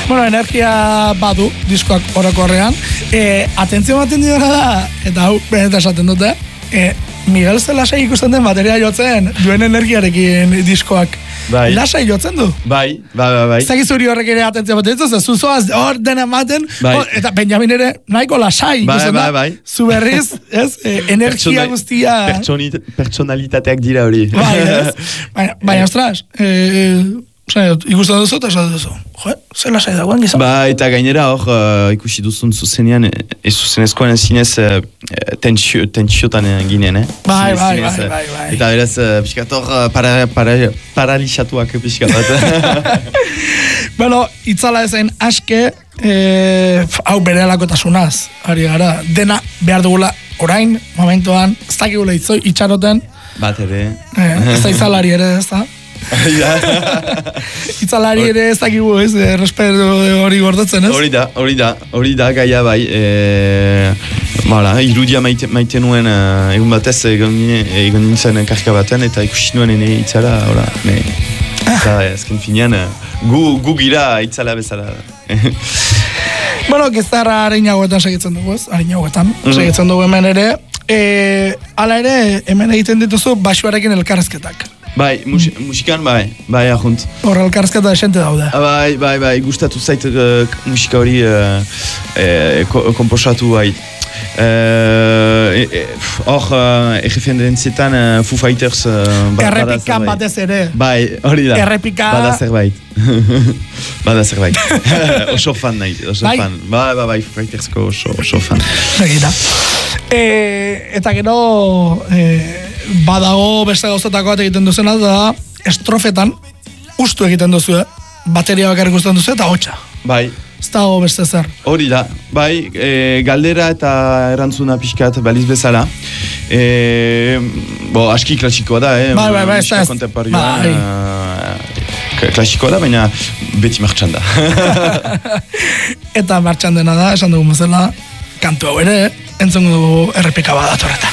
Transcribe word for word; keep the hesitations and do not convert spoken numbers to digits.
Bueno, energia badu, diskoak orokorrean. E, atentzio baten dira da, eta hau, benetan esaten dute, e, Miguel ze lasai ikusten den bateria jotzen, duen energiarekin diskoak. Bai. Lasai jotzen du. Bai, bai, bai, bai. Zaki zuri horrek ere atentzio baten dituz, zuzoaz hor dena ematen, bai. Oh, eta Benjamin ere nahiko lasai bai, ikusten bai, da. bai. Zu berriz, ez, e, energia guztia. Pertsoni, personalitateak dira hori. Bai, ez? Baina, baina ostras, e, ikusten duzu eta esaten duzu. Jo, zer lasai dagoen gizan. Ba, eta gainera hor, uh, ikusi duzun zuzenean, ez zuzenezkoan zinez uh, tensio, tensiotan ginen, eh? Bai, bai, zinez, bai, bai, bai. Eta beraz, uh, pixkat hor, uh, para, para, paralizatuak pixkat bat. Bueno, itzala ezen aske, e, hau bere alakotasunaz, ari gara. Dena behar dugula orain, momentuan, ez dakigula itzoi, itxaroten. Bat ere. E, ez da itzalari ere, ez da? Itzalari ere ez dakigu, ez, respeto hori gordetzen, ez? Hori da, hori da, hori da, gaia bai, e, bala, irudia maite, maite nuen, uh, egun batez egon, egon nintzen karka baten, eta ikusi nuen ene itzala, hola, ne, eta ezken finean, gu, gu gira itzala bezala. Bueno, gizarra harinagoetan segitzen dugu, ez? Harinagoetan mm-hmm. segitzen dugu hemen ere. E, ala ere, hemen egiten dituzu basuarekin elkarrezketak. Bai, musi, musikan bai, bai ahunt. Horra elkarrezketa esente daude. Bai, bai, bai, gustatu zait uh, musika hori uh, eh, komposatu bai. Hor, uh, uh, erreferentzietan uh, Foo Fighters uh, errepikan batez ere. Bai, hori da. Errepika. Bada zerbait. Bada zerbait. Oso fan nahi, oso bai? fan. Bai, bai, bai, Foo Fightersko oso, oso fan. Egira. E, eta gero, e, badago beste gauzatako bat egiten duzena, da estrofetan ustu egiten duzu, eh? Bateria bakar ikusten duzu eta hotxa. Bai. Ez dago beste zer. Hori da, bai, e, galdera eta erantzuna pixkat baliz bezala. E, bo, aski klasikoa da, eh? Bai, bai, bai, musika kontemporioa. Bai. Uh, klasikoa da, baina beti martxan da. Eta martxan dena da, esan dugu bezala, kantu hau ere, entzongo dugu errepika badatorreta.